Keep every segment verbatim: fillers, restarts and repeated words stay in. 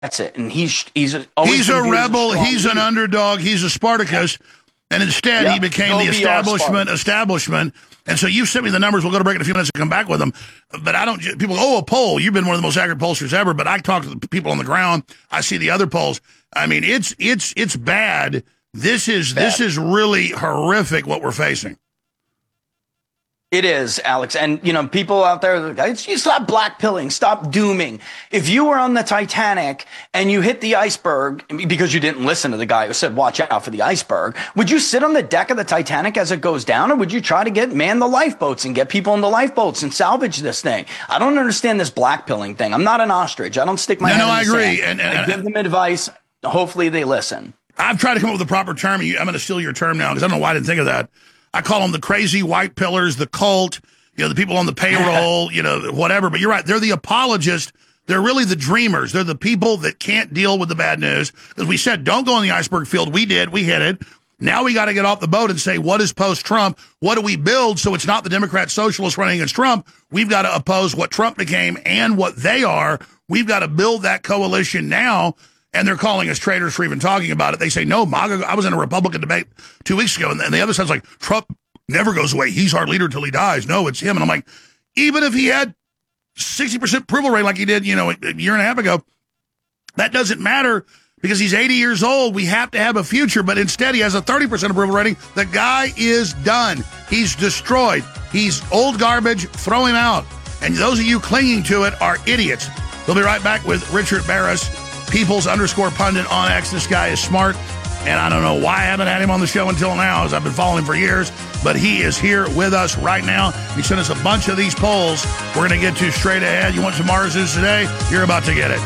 That's it. And he's he's always he's a rebel. A he's leader. An underdog. He's a Spartacus. And instead, yep. he became He'll the establishment. Establishment. And so you sent me the numbers. We're going to break in a few minutes and come back with them. But I don't. People go, oh, a poll. You've been one of the most accurate pollsters ever. But I talk to the people on the ground. I see the other polls. I mean, it's it's it's bad. This is bad. This is really horrific what we're facing. It is, Alex. And, you know, people out there, you stop blackpilling, stop dooming. If you were on the Titanic and you hit the iceberg because you didn't listen to the guy who said, watch out for the iceberg, would you sit on the deck of the Titanic as it goes down, or would you try to get man the lifeboats and get people in the lifeboats and salvage this thing? I don't understand this blackpilling thing. I'm not an ostrich. I don't stick my no, head no, in I the agree. sand. And, and I give them advice. Hopefully they listen. I've tried to come up with a proper term. I'm going to steal your term now because I don't know why I didn't think of that. I call them the crazy white pillars, the cult, you know, the people on the payroll, you know, whatever. But you're right. They're the apologists. They're really the dreamers. They're the people that can't deal with the bad news. As we said, don't go in the iceberg field. We did. We hit it. Now we got to get off the boat and say, what is post-Trump? What do we build so it's not the Democrat socialists running against Trump? We've got to oppose what Trump became and what they are. We've got to build that coalition now. And they're calling us traitors for even talking about it. They say, no, MAGA. I was in a Republican debate two weeks ago, and the other side's like, Trump never goes away. He's our leader till he dies. No, it's him. And I'm like, even if he had sixty percent approval rate like he did, you know, a year and a half ago, that doesn't matter because he's eighty years old. We have to have a future. But instead, he has a thirty percent approval rating. The guy is done. He's destroyed. He's old garbage. Throw him out. And those of you clinging to it are idiots. We'll be right back with Richard Barris, People's underscore pundit on X. This guy is smart, and I don't know why I haven't had him on the show until now, as I've been following him for years, but he is here with us right now. He sent us a bunch of these polls we're going to get to straight ahead. You want some Mars News today? You're about to get it.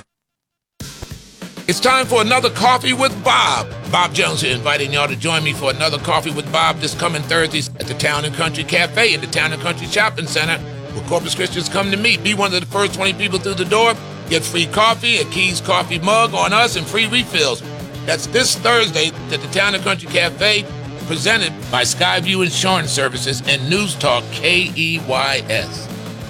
It's time for another Coffee with Bob. Bob Jones here, inviting y'all to join me for another Coffee with Bob this coming Thursday at the Town and Country Cafe in the Town and Country Shopping Center, where Corpus Christians come to meet. Be one of the first twenty people through the door. Get free coffee, a Keys coffee mug on us, and free refills. That's this Thursday at the Town and Country Cafe, presented by Skyview Insurance Services and News Talk K E Y S.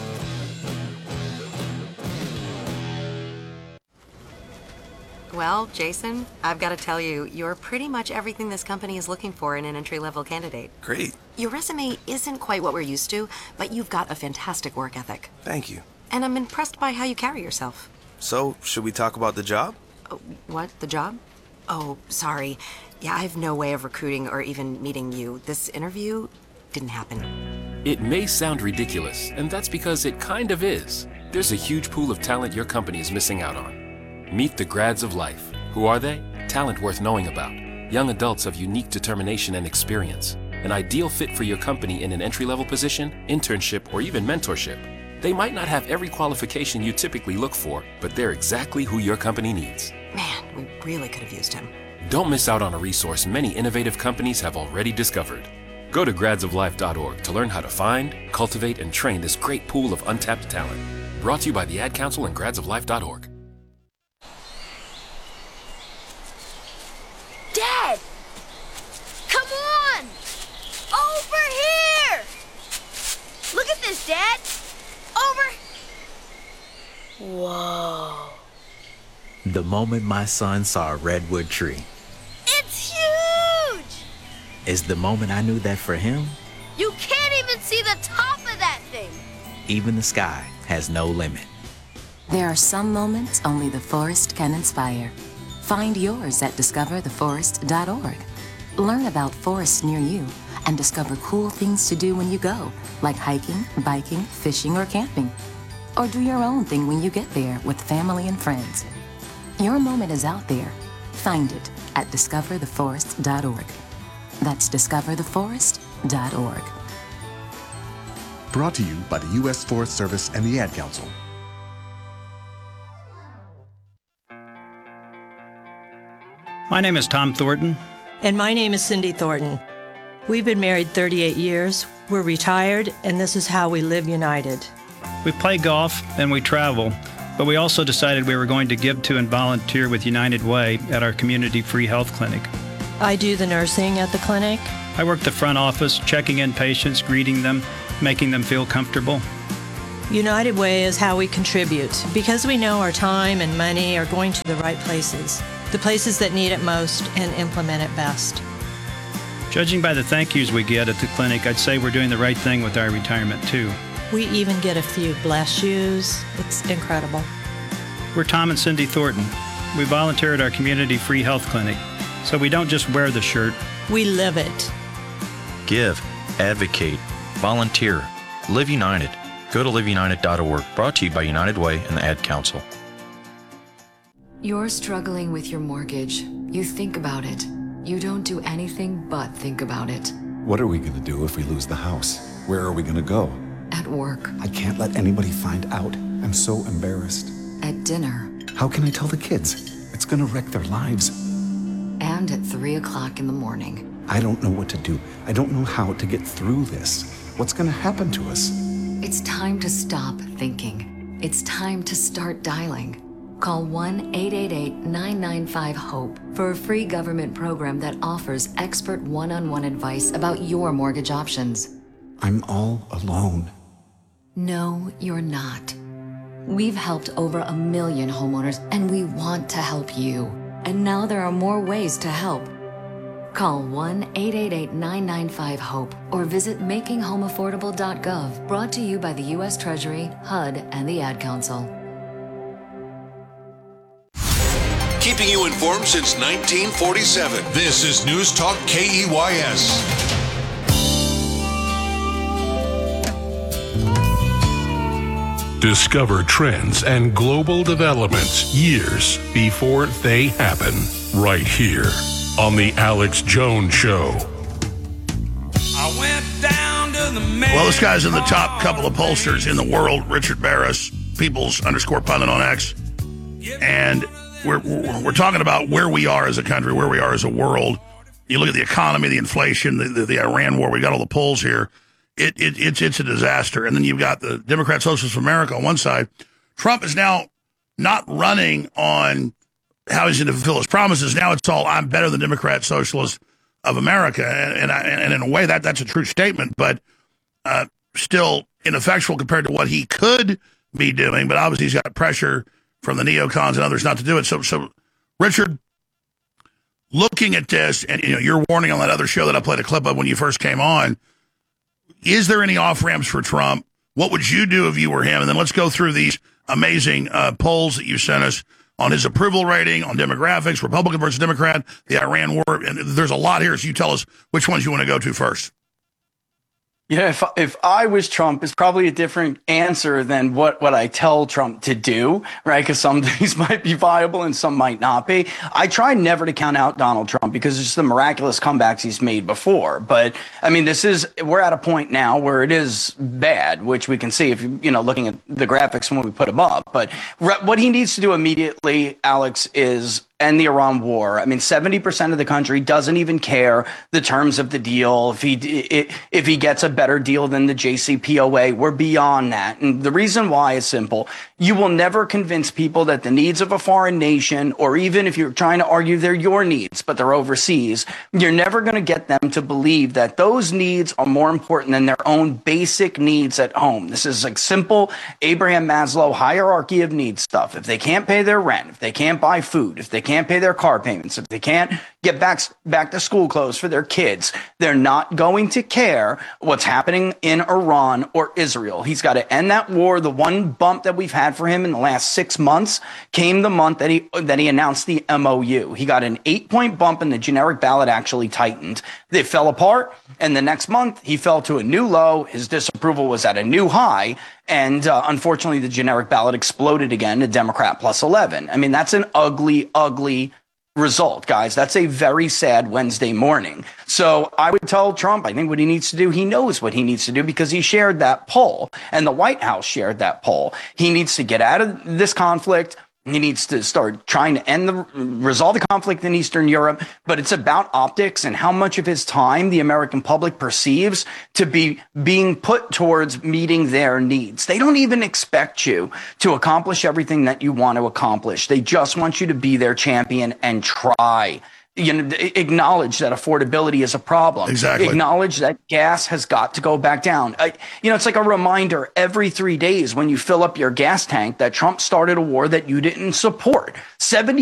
Well, Jason, I've got to tell you, you're pretty much everything this company is looking for in an entry-level candidate. Great. Your resume isn't quite what we're used to, but you've got a fantastic work ethic. Thank you. And I'm impressed by how you carry yourself. So, should we talk about the job? Oh, what? The job? Oh, sorry. Yeah, I have no way of recruiting or even meeting you. This interview didn't happen. It may sound ridiculous, and that's because it kind of is. There's a huge pool of talent your company is missing out on. Meet the grads of life. Who are they? Talent worth knowing about. Young adults of unique determination and experience. An ideal fit for your company in an entry-level position, internship, or even mentorship. They might not have every qualification you typically look for, but they're exactly who your company needs. Man, we really could have used him. Don't miss out on a resource many innovative companies have already discovered. Go to grads of life dot org to learn how to find, cultivate, and train this great pool of untapped talent. Brought to you by the Ad Council and grads of life dot org. Dad! Come on! Over here! Look at this, Dad! Over! Whoa. The moment my son saw a redwood tree. It's huge! Is the moment I knew that for him, you can't even see the top of that thing! even the sky has no limit. There are some moments only the forest can inspire. Find yours at discover the forest dot org. Learn about forests near you and discover cool things to do when you go, like hiking, biking, fishing, or camping. Or do your own thing when you get there with family and friends. Your moment is out there. Find it at discover the forest dot org. That's discover the forest dot org. Brought to you by the U S Forest Service and the Ad Council. My name is Tom Thornton. And my name is Cindy Thornton. We've been married thirty-eight years. We're retired, and this is how we live united. We play golf and we travel, but we also decided we were going to give to and volunteer with United Way at our community free health clinic. I do the nursing at the clinic. I work the front office, checking in patients, greeting them, making them feel comfortable. United Way is how we contribute because we know our time and money are going to the right places, the places that need it most and implement it best. Judging by the thank yous we get at the clinic, I'd say we're doing the right thing with our retirement, too. We even get a few bless yous. It's incredible. We're Tom and Cindy Thornton. We volunteer at our community free health clinic, so we don't just wear the shirt. We live it. Give, advocate, volunteer, live united. Go to live united dot org, brought to you by United Way and the Ad Council. You're struggling with your mortgage. You think about it. You don't do anything but think about it. What are we going to do if we lose the house? Where are we going to go? At work. I can't let anybody find out. I'm so embarrassed. At dinner. How can I tell the kids? It's going to wreck their lives. And at three o'clock in the morning. I don't know what to do. I don't know how to get through this. What's going to happen to us? It's time to stop thinking. It's time to start dialing. Call one eight eight eight, nine nine five, HOPE for a free government program that offers expert one-on-one advice about your mortgage options. I'm all alone. No, you're not. We've helped over a million homeowners, and we want to help you. And now there are more ways to help. Call one eight eight eight, nine nine five, HOPE or visit making home affordable dot gov, brought to you by the U S Treasury, H U D, and the Ad Council. Keeping you informed since nineteen forty-seven. This is News Talk K E Y S. Discover trends and global developments years before they happen, right here on The Alex Jones Show. I went down to the well, this guy's in the top couple of pollsters in the world, Richard Barris, People's underscore pundit on X. And we're, we're, we're talking about where we are as a country, where we are as a world. You look at the economy, the inflation, the, the, the Iran war, we got all the polls here. It, it, it's it's a disaster. And then you've got the Democrat Socialists of America on one side. Trump is now not running on how he's going to fulfill his promises. Now it's all, I'm better than Democrat Socialists of America. And, and, I, and in a way, that that's a true statement, but uh, still ineffectual compared to what he could be doing. But obviously he's got pressure from the neocons and others not to do it. So, so Richard, looking at this, and you know, your warning on that other show that I played a clip of when you first came on, is there any off-ramps for Trump? What would you do if you were him? And then let's go through these amazing uh, polls that you sent us on his approval rating, on demographics, Republican versus Democrat, the Iran war. And there's a lot here, so you tell us which ones you want to go to first. Yeah, if if I was Trump, it's probably a different answer than what, what I tell Trump to do, right? Because some things might be viable and some might not be. I try never to count out Donald Trump because it's just the miraculous comebacks he's made before. But I mean, this is, we're at a point now where it is bad, which we can see if you, you know, looking at the graphics from what we put above. But re- what he needs to do immediately, Alex, is end the Iran war. I mean, seventy percent of the country doesn't even care the terms of the deal. If he if he gets a better deal than the J C P O A, we're beyond that. And the reason why is simple. You will never convince people that the needs of a foreign nation, or even if you're trying to argue they're your needs, but they're overseas, you're never going to get them to believe that those needs are more important than their own basic needs at home. This is like simple Abraham Maslow hierarchy of needs stuff. If they can't pay their rent, if they can't buy food, if they can't pay their car payments, if they can't get back back to school clothes for their kids, they're not going to care what's happening in Iran or Israel. He's got to end that war. The one bump that we've had for him in the last six months came the month that he that he announced the M O U. He got an eight-point bump and the generic ballot actually tightened. They fell apart, and the next month he fell to a new low. His disapproval was at a new high. And uh, unfortunately, the generic ballot exploded again to Democrat plus eleven. I mean, that's an ugly, ugly result, guys. That's a very sad Wednesday morning. So I would tell Trump, I think what he needs to do, he knows what he needs to do because he shared that poll and the White House shared that poll. He needs to get out of this conflict. He needs to start trying to end the resolve the conflict in Eastern Europe, but it's about optics and how much of his time the American public perceives to be being put towards meeting their needs. They don't even expect you to accomplish everything that you want to accomplish. They just want you to be their champion and try. you know, acknowledge that affordability is a problem. Exactly. Acknowledge that gas has got to go back down. I, you know, it's like a reminder every three days when you fill up your gas tank that Trump started a war that you didn't support. seventy